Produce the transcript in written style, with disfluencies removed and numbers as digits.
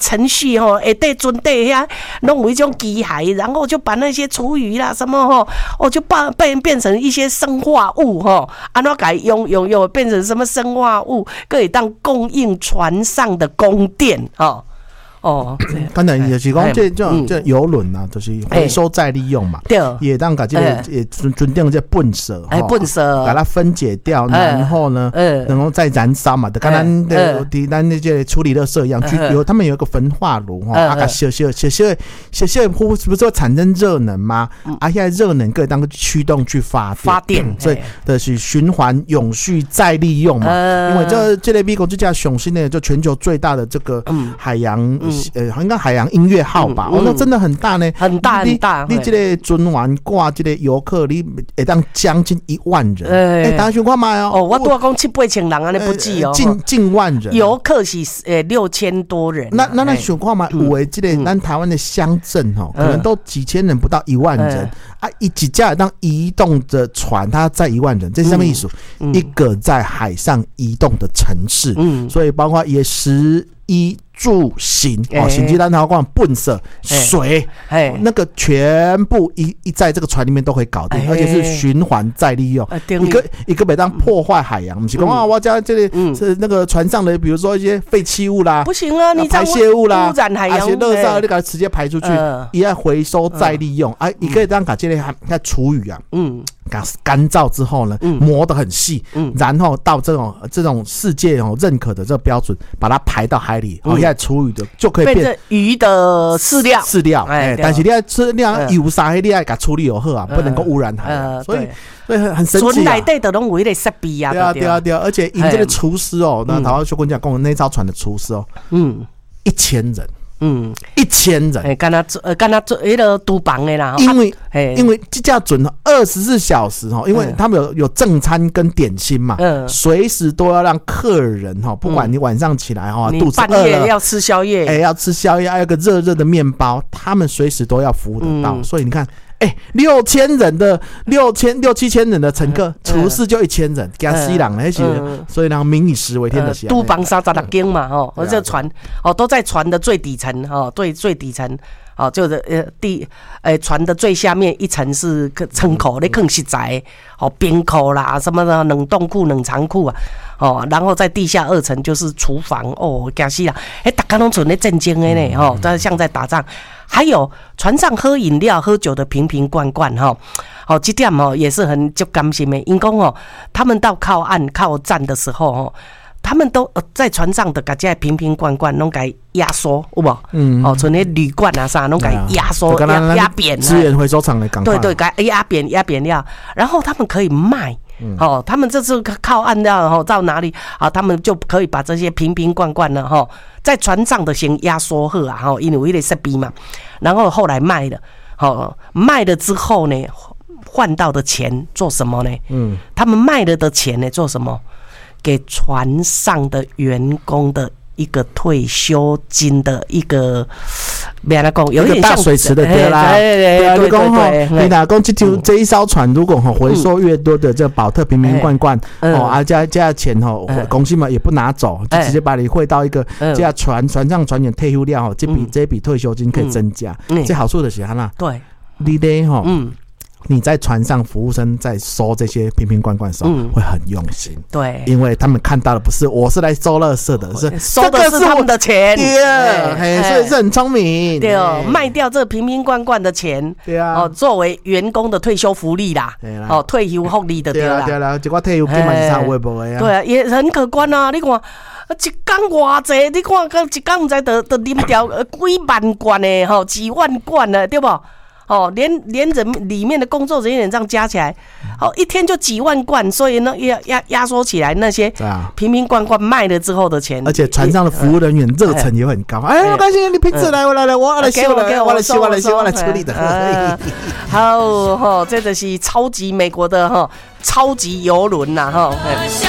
程序哈，对船底下弄一种机械，然后就把那些厨余啦什么哈，就变成一些生化物哈，安怎改用变成什么生化物，可以当供应船上的供电哈。 当然就是讲这游轮啊，就是回收再利用嘛，也当把这个也准定这粪舍，把它分解掉，然后呢，然后再燃烧嘛，跟咱那些处理垃圾一样，他们有一个焚化炉哈，啊，小不是说产生热能吗？现在热能可以当驱动去发电，所以的是循环永续再利用嘛，因为这类美国这家雄心的就全球最大的这个海洋。应该海洋音乐号吧？那真的很大呢， 很大。 你这个船湾挂这个游客，你会当将近1万人。大家想看嘛哦？ 我多讲7-8千人啊，你不记哦？ 近万人。 游客是6000多人。 那想看嘛？有的这个咱台湾的乡镇可能都几千人，不到1万人啊！一架当移动的船，它载1万人，这是什么意思？一个在海上移动的城市，所以包括也衣住行行机单条光粪舍水那个全部一在这个船里面都可以搞定，而且是循环再利用，一个每当破坏海洋，不是讲我家这里是那个船上的，比如说一些废弃物啦， 不行啊，你排泄物啦， 污染海洋， 而且垃圾你给它直接排出去，也要回收再利用，你可以当把这类在厨余啊，干燥之后呢，磨得很细，然后到这种世界认可的这个标准，把它排到海里，现在厨余的就可以变成鱼的饲料， 但是你要吃料有啥，你要给它处理好啊，不能够污染海洋，所以很神奇啊。 船内底都拢有迄个设备啊， 对啊，而且因这个厨师那台湾小quân讲那艘船的厨师1000人。1000人， 干他做迄个厨房的啦， 因为这架船24小时因为他们有正餐跟点心嘛，随时都要让客人不管你晚上起来肚子饿了， 半夜要吃宵夜， 要吃宵夜，还有个热热的面包，他们随时都要服务得到，所以你看。6000人的6-7千人的乘客，厨师就1000人，加4人那些，所以呢，民以食为天的。 都帮36间嘛，这船都在船的最底层最底层就是船的最下面一层是仓库，你放食材冰库啦，什么的冷冻库、冷藏库啊。然后在地下2层就是厨房惊死啦！大家拢存在震惊的呢，像在打仗。还有船上喝饮料、喝酒的瓶瓶罐罐，这点也是很就甘心的。因讲他们到靠岸靠站的时候他们都在船上的把这瓶瓶罐罐拢给压缩，有无？存那铝罐啊啥，拢给压缩压扁。 资源回收厂的港对，给压扁了，然后他们可以卖。他们这次靠岸了到哪里他们就可以把这些瓶瓶罐罐呢在船上的先压缩好啊因为有那个设备嘛，然后后来卖了，卖了之后呢，换到的钱做什么呢？他们卖了的钱呢做什么？给船上的员工的一个退休金的一个，别来讲，有点像大水池的对啦，对，你哪讲这一艘船如果回收越多的这保特瓶瓶罐罐加钱公司嘛也不拿走，就直接把你汇到一个这船上船员退休了这笔退休金可以增加，这好处的是啦， 对， 你得你在船上服务生在收这些瓶瓶罐罐的时候会很用心， 对， 因为他们看到的不是我是来收垃圾的，是收的是他们的钱， 所以是很聪明， 对卖掉这瓶瓶罐罐的钱， 对啊， 作为员工的退休福利啦，退休福利的对啦， 对啦，结果退休金嘛是差不多啊， 对啊，也很可观啊，你看。一天偌济，你看一天唔知得啉掉几万罐的几万罐的，对不？连人里面的工作人员这样加起来，一天就几万罐，所以呢，压缩起来那些瓶瓶罐罐卖了之后的钱， 而且船上的服务人员热忱也很高。没关系，你瓶子来，我来，我来修了，我来处理的。 好，这就是超级美国的超级邮轮呐，